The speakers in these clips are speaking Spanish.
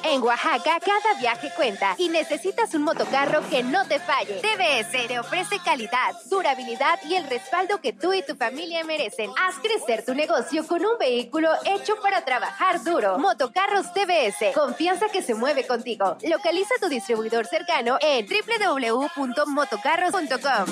En Oaxaca, cada viaje cuenta y necesitas un motocarro que no te falle. TBS te ofrece calidad, durabilidad y el respaldo que tú y tu familia merecen. Haz crecer tu negocio con un vehículo hecho para trabajar duro. Motocarros TBS, confianza que se mueve contigo. Localiza tu distribuidor cercano en www.motocarros.com.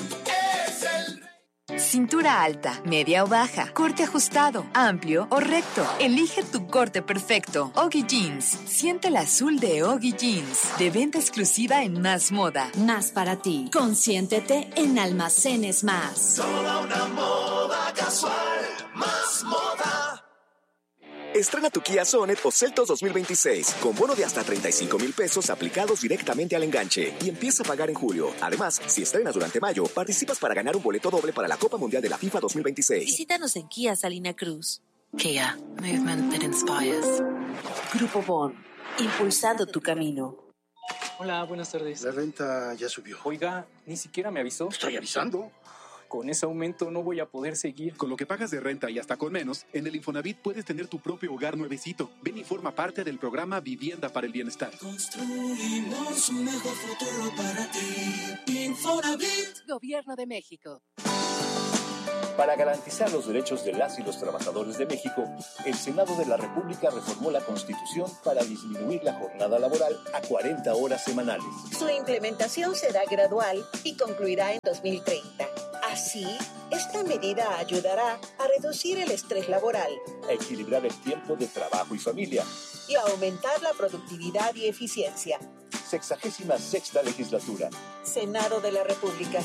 Cintura alta, media o baja, corte ajustado, amplio o recto. Elige tu corte perfecto. Oggy Jeans. Siente el azul de Oggy Jeans. De venta exclusiva en Más Moda. Más para ti. Consiéntete en Almacenes Más. Toda una moda casual. Más Moda. Estrena tu Kia Sonet o Seltos 2026 con bono de hasta 35,000 pesos aplicados directamente al enganche y empieza a pagar en julio. Además, si estrenas durante mayo, participas para ganar un boleto doble para la Copa Mundial de la FIFA 2026. Visítanos en Kia Salina Cruz. Kia, movement that inspires. Grupo Bon, impulsando tu camino. Hola, buenas tardes. La renta ya subió. Oiga, ni siquiera me avisó. Estoy avisando. Con ese aumento no voy a poder seguir. Con lo que pagas de renta y hasta con menos, en el Infonavit puedes tener tu propio hogar nuevecito. Ven y forma parte del programa Vivienda para el Bienestar. Construimos un mejor futuro para ti. Infonavit. Gobierno de México. Para garantizar los derechos de las y los trabajadores de México, el Senado de la República reformó la Constitución para disminuir la jornada laboral a 40 horas semanales. Su implementación será gradual y concluirá en 2030. Así, esta medida ayudará a reducir el estrés laboral, a equilibrar el tiempo de trabajo y familia y a aumentar la productividad y eficiencia. 66ª legislatura. Senado de la República.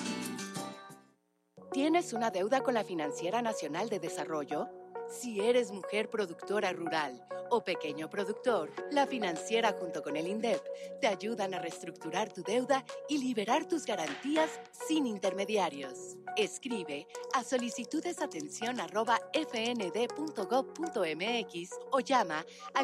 ¿Tienes una deuda con la Financiera Nacional de Desarrollo? Si eres mujer productora rural o pequeño productor, la Financiera junto con el INDEP te ayudan a reestructurar tu deuda y liberar tus garantías sin intermediarios. Escribe a solicitudesatención@fnd.gov.mx o llama al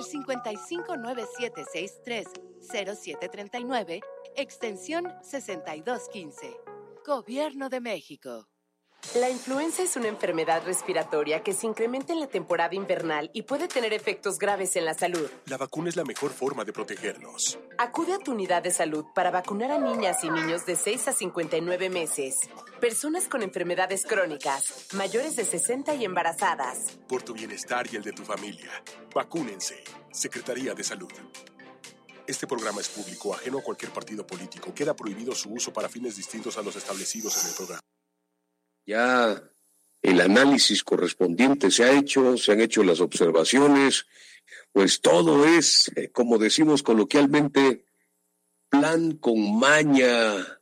5597630739, extensión 6215. Gobierno de México. La influenza es una enfermedad respiratoria que se incrementa en la temporada invernal y puede tener efectos graves en la salud. La vacuna es la mejor forma de protegernos. Acude a tu unidad de salud para vacunar a niñas y niños de 6 a 59 meses, personas con enfermedades crónicas, mayores de 60 y embarazadas. Por tu bienestar y el de tu familia, vacúnense. Secretaría de Salud. Este programa es público, ajeno a cualquier partido político. Queda prohibido su uso para fines distintos a los establecidos en el programa. Ya el análisis correspondiente se han hecho las observaciones, pues todo es, como decimos coloquialmente, plan con maña.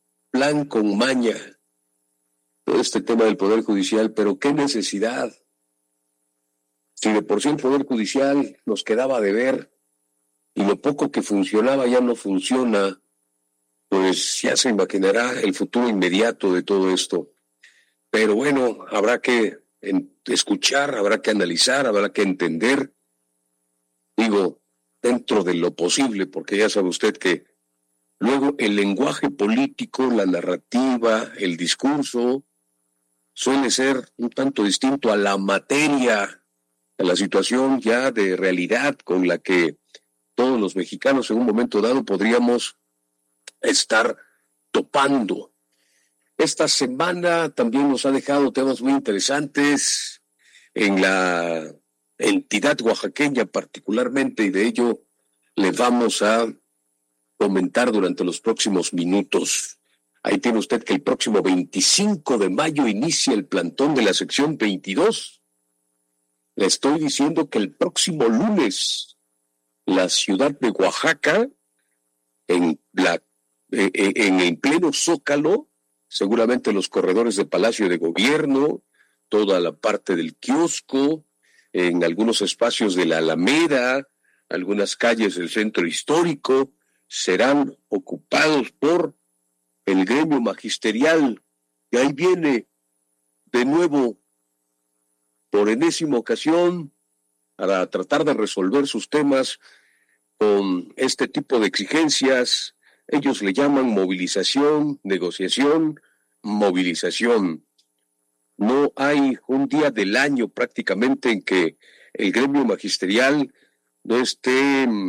Todo este tema del Poder Judicial, pero qué necesidad. Si de por sí el Poder Judicial nos quedaba de ver y lo poco que funcionaba ya no funciona, pues ya se imaginará el futuro inmediato de todo esto. Pero bueno, habrá que escuchar, habrá que analizar, habrá que entender, digo, dentro de lo posible, porque ya sabe usted que luego el lenguaje político, la narrativa, el discurso, suele ser un tanto distinto a la materia, a la situación ya de realidad con la que todos los mexicanos en un momento dado podríamos estar topando. Esta semana también nos ha dejado temas muy interesantes en la entidad oaxaqueña particularmente, y de ello les vamos a comentar durante los próximos minutos. Ahí tiene usted que el próximo 25 de mayo inicia el plantón de la sección 22. Le estoy diciendo que el próximo lunes la ciudad de Oaxaca, en pleno Zócalo, seguramente los corredores de Palacio de Gobierno, toda la parte del kiosco, en algunos espacios de la Alameda, algunas calles del centro histórico, serán ocupados por el gremio magisterial. Y ahí viene de nuevo, por enésima ocasión, para tratar de resolver sus temas con este tipo de exigencias. Ellos le llaman movilización, negociación, movilización. No hay un día del año prácticamente en que el gremio magisterial no esté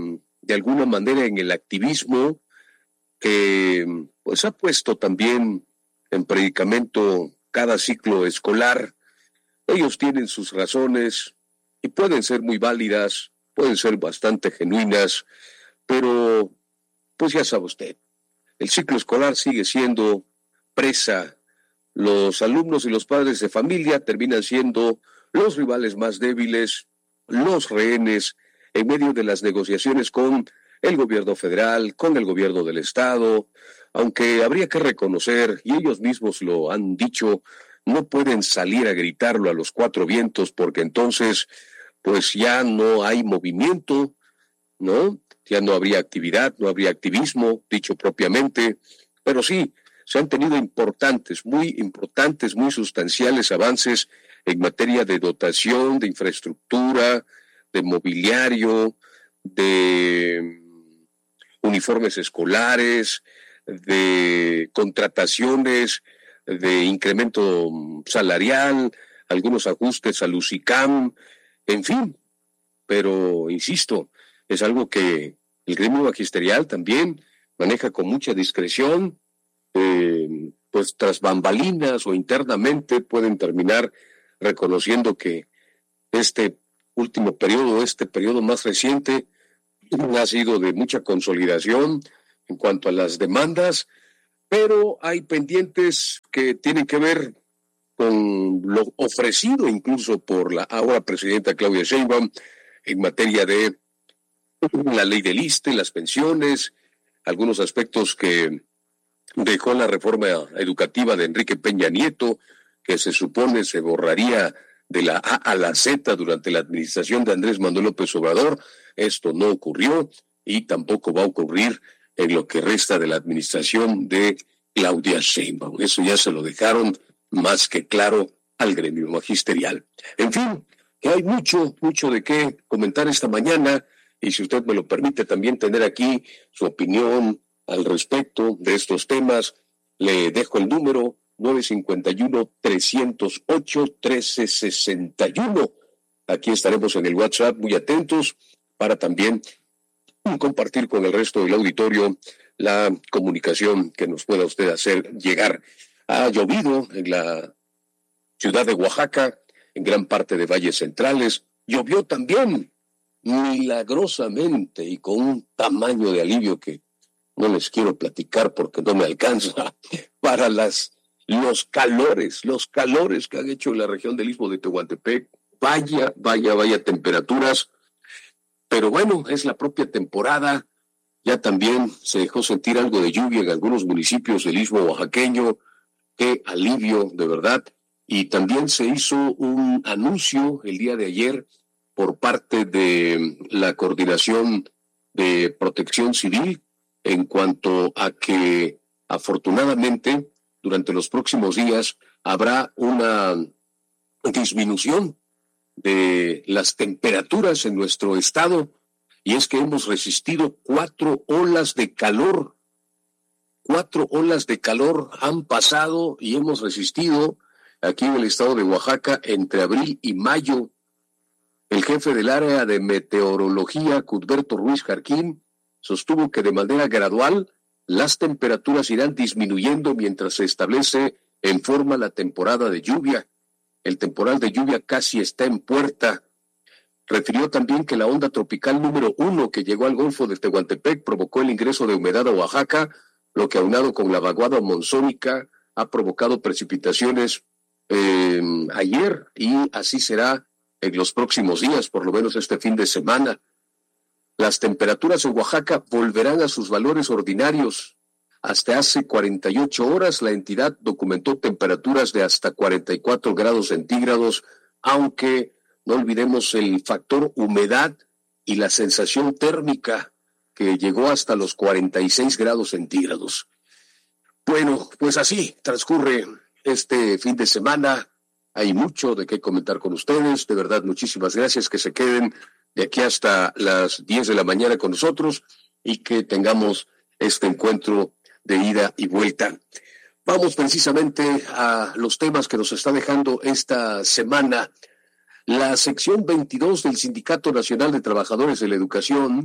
de alguna manera en el activismo, que pues ha puesto también en predicamento cada ciclo escolar. Ellos tienen sus razones y pueden ser muy válidas, pueden ser bastante genuinas, pero pues ya sabe usted, el ciclo escolar sigue siendo presa. Los alumnos y los padres de familia terminan siendo los rivales más débiles, los rehenes en medio de las negociaciones con el gobierno federal, con el gobierno del estado, aunque habría que reconocer, y ellos mismos lo han dicho, no pueden salir a gritarlo a los cuatro vientos porque entonces pues ya no hay movimiento, ¿no? Ya no habría actividad, no habría activismo, dicho propiamente, pero sí, se han tenido importantes, muy sustanciales avances en materia de dotación, de infraestructura, de mobiliario, de uniformes escolares, de contrataciones, de incremento salarial, algunos ajustes al USICAM, en fin. Pero, insisto, es algo que el gremio magisterial también maneja con mucha discreción, pues tras bambalinas o internamente pueden terminar reconociendo que este último periodo, este periodo más reciente, ha sido de mucha consolidación en cuanto a las demandas, pero hay pendientes que tienen que ver con lo ofrecido incluso por la ahora presidenta Claudia Sheinbaum en materia de la ley del ISSSTE, las pensiones, algunos aspectos que dejó la reforma educativa de Enrique Peña Nieto, que se supone se borraría de la A a la Z durante la administración de Andrés Manuel López Obrador. Esto no ocurrió y tampoco va a ocurrir en lo que resta de la administración de Claudia Sheinbaum. Eso ya se lo dejaron más que claro al gremio magisterial. En fin, que hay mucho de qué comentar esta mañana, y si usted me lo permite también tener aquí su opinión al respecto de estos temas, le dejo el número 951-308-1361. Aquí estaremos en el WhatsApp muy atentos para también compartir con el resto del auditorio la comunicación que nos pueda usted hacer llegar. Ha llovido en la ciudad de Oaxaca, en gran parte de valles centrales. Llovió también milagrosamente y con un tamaño de alivio que no les quiero platicar porque no me alcanza para los calores que han hecho en la región del Istmo de Tehuantepec. Vaya temperaturas. Pero bueno, es la propia temporada. Ya también se dejó sentir algo de lluvia en algunos municipios del Istmo oaxaqueño. Qué alivio, de verdad. Y también se hizo un anuncio el día de ayer por parte de la Coordinación de Protección Civil en cuanto a que afortunadamente durante los próximos días habrá una disminución de las temperaturas en nuestro estado, y es que hemos resistido 4 olas de calor. 4 olas de calor han pasado y hemos resistido aquí en el estado de Oaxaca entre abril y mayo. El jefe del área de meteorología, Cuthberto Ruiz Jarquín, sostuvo que de manera gradual las temperaturas irán disminuyendo mientras se establece en forma la temporada de lluvia. El temporal de lluvia casi está en puerta. Refirió también que la onda tropical número 1 que llegó al Golfo de Tehuantepec provocó el ingreso de humedad a Oaxaca, lo que aunado con la vaguada monzónica ha provocado precipitaciones ayer, y así será en los próximos días, por lo menos este fin de semana. Las temperaturas en Oaxaca volverán a sus valores ordinarios. Hasta hace 48 horas la entidad documentó temperaturas de hasta 44 grados centígrados, aunque no olvidemos el factor humedad y la sensación térmica que llegó hasta los 46 grados centígrados. Bueno, pues así transcurre este fin de semana. Hay mucho de qué comentar con ustedes. De verdad, muchísimas gracias. Que se queden de aquí hasta las 10 de la mañana con nosotros y que tengamos este encuentro de ida y vuelta. Vamos precisamente a los temas que nos está dejando esta semana. La sección 22 del Sindicato Nacional de Trabajadores de la Educación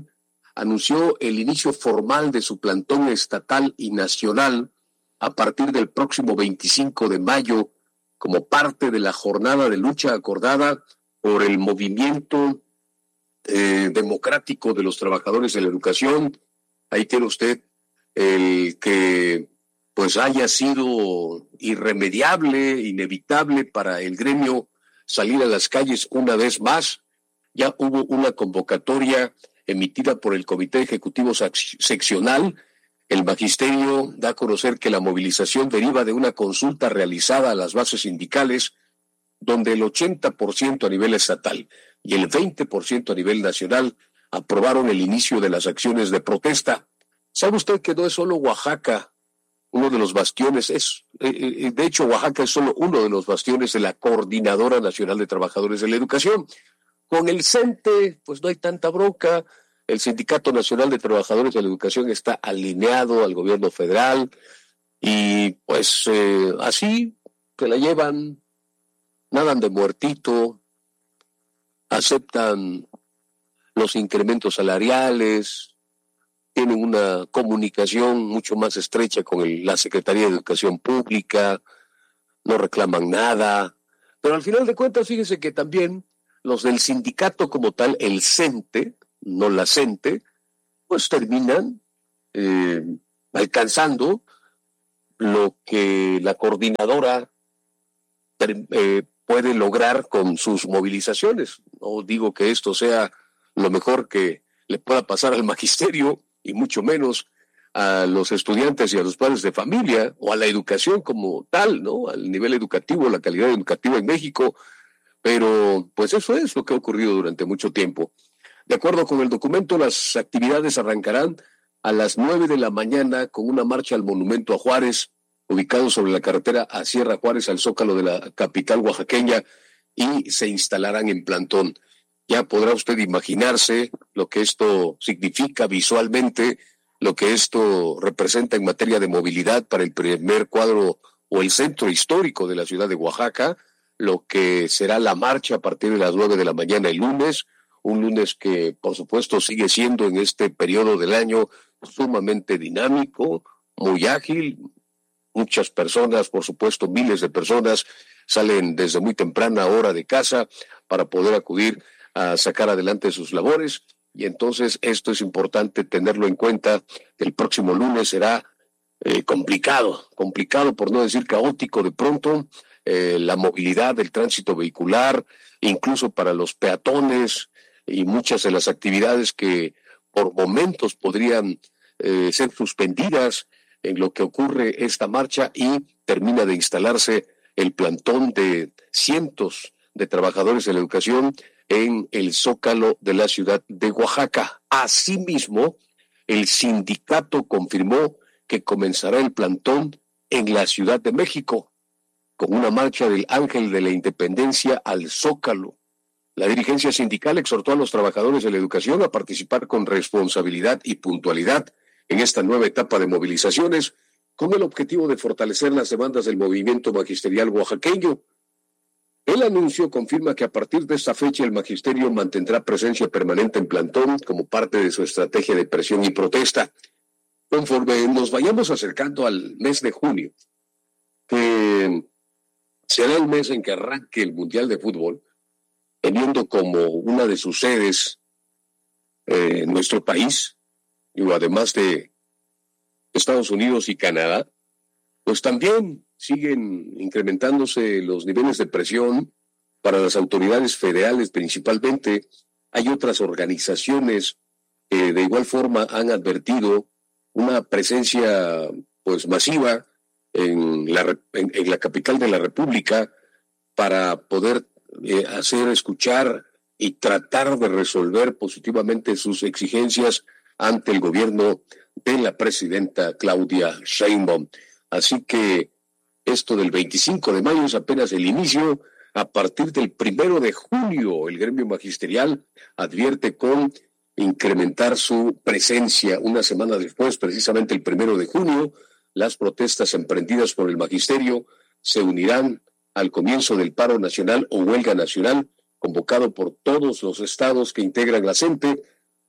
anunció el inicio formal de su plantón estatal y nacional a partir del próximo 25 de mayo como parte de la jornada de lucha acordada por el movimiento democrático de los trabajadores de la educación. Ahí tiene usted el que pues haya sido irremediable, inevitable para el gremio salir a las calles una vez más. Ya hubo una convocatoria emitida por el Comité Ejecutivo Seccional. El magisterio da a conocer que la movilización deriva de una consulta realizada a las bases sindicales, donde el 80% a nivel estatal y el 20% a nivel nacional aprobaron el inicio de las acciones de protesta. ¿Sabe usted que no es solo Oaxaca uno de los bastiones? De hecho, Oaxaca es solo uno de los bastiones de la Coordinadora Nacional de Trabajadores de la Educación. Con el CENTE, pues no hay tanta bronca. El Sindicato Nacional de Trabajadores de la Educación está alineado al gobierno federal y pues así se la llevan, nadan de muertito, aceptan los incrementos salariales, tienen una comunicación mucho más estrecha con la Secretaría de Educación Pública, no reclaman nada, pero al final de cuentas fíjese que también los del sindicato como tal, el CENTE, no la CENTE, pues terminan alcanzando lo que la coordinadora puede lograr con sus movilizaciones. No digo que esto sea lo mejor que le pueda pasar al magisterio, y mucho menos a los estudiantes y a los padres de familia, o a la educación como tal, ¿no? Al nivel educativo, la calidad educativa en México, pero pues eso es lo que ha ocurrido durante mucho tiempo. De acuerdo con el documento, las actividades arrancarán a las 9 de la mañana con una marcha al Monumento a Juárez, ubicado sobre la carretera a Sierra Juárez, al Zócalo de la capital oaxaqueña, y se instalarán en plantón. Ya podrá usted imaginarse lo que esto significa visualmente, lo que esto representa en materia de movilidad para el primer cuadro o el centro histórico de la ciudad de Oaxaca, lo que será la marcha a partir de las 9 de la mañana el lunes, un lunes que por supuesto sigue siendo en este periodo del año sumamente dinámico, muy ágil. Muchas personas, por supuesto miles de personas, salen desde muy temprana hora de casa para poder acudir a sacar adelante sus labores, y entonces esto es importante tenerlo en cuenta. El próximo lunes será complicado por no decir caótico de pronto, la movilidad del tránsito vehicular, incluso para los peatones, y muchas de las actividades que por momentos podrían ser suspendidas en lo que ocurre esta marcha, y termina de instalarse el plantón de cientos de trabajadores de la educación en el Zócalo de la ciudad de Oaxaca. Asimismo, el sindicato confirmó que comenzará el plantón en la Ciudad de México, con una marcha del Ángel de la Independencia al Zócalo. La dirigencia sindical exhortó a los trabajadores de la educación a participar con responsabilidad y puntualidad en esta nueva etapa de movilizaciones, con el objetivo de fortalecer las demandas del movimiento magisterial oaxaqueño. El anuncio confirma que a partir de esta fecha el magisterio mantendrá presencia permanente en plantón como parte de su estrategia de presión y protesta. Conforme nos vayamos acercando al mes de junio, que será el mes en que arranque el Mundial de Fútbol, teniendo como una de sus sedes nuestro país, y además de Estados Unidos y Canadá, pues también siguen incrementándose los niveles de presión para las autoridades federales principalmente. Hay otras organizaciones que de igual forma han advertido una presencia pues masiva en la capital de la República para poder hacer escuchar y tratar de resolver positivamente sus exigencias ante el gobierno de la presidenta Claudia Sheinbaum. Así que esto del 25 de mayo es apenas el inicio. A partir del 1 de junio, el gremio magisterial advierte con incrementar su presencia. Una semana después, precisamente el 1 de junio, las protestas emprendidas por el magisterio se unirán al comienzo del paro nacional o huelga nacional convocado por todos los estados que integran la CENTE,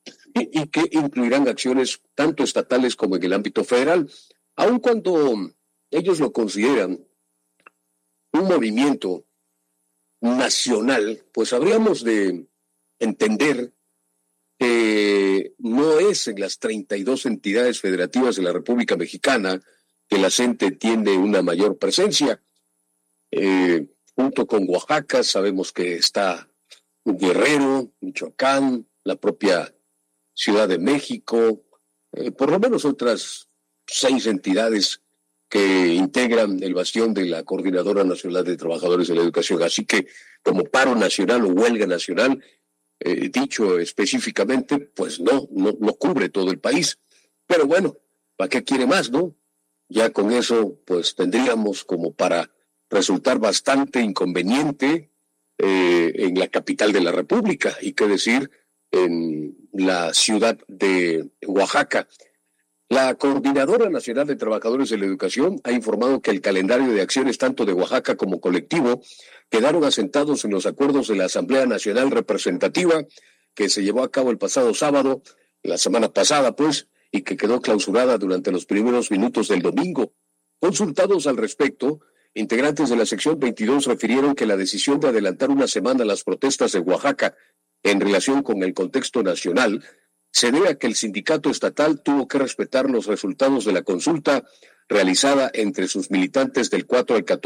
y que incluirán acciones tanto estatales como en el ámbito federal, aun cuando ellos lo consideran un movimiento nacional, pues habríamos de entender que no es en las 32 entidades federativas de la República Mexicana que la CENTE tiene una mayor presencia. Junto con Oaxaca, sabemos que está Guerrero, Michoacán, la propia Ciudad de México, por lo menos otras 6 entidades que integran el bastión de la Coordinadora Nacional de Trabajadores de la Educación. Así que, como paro nacional o huelga nacional, dicho específicamente, pues no cubre todo el país. Pero bueno, ¿para qué quiere más, no? Ya con eso, pues tendríamos como para resultar bastante inconveniente en la capital de la República, y qué decir en la ciudad de Oaxaca. La Coordinadora Nacional de Trabajadores de la Educación ha informado que el calendario de acciones tanto de Oaxaca como colectivo quedaron asentados en los acuerdos de la Asamblea Nacional Representativa que se llevó a cabo el pasado sábado, la semana pasada pues, y que quedó clausurada durante los primeros minutos del domingo. Consultados al respecto, integrantes de la sección 22 refirieron que la decisión de adelantar una semana las protestas de Oaxaca en relación con el contexto nacional se debe a que el sindicato estatal tuvo que respetar los resultados de la consulta realizada entre sus militantes del 4 al 14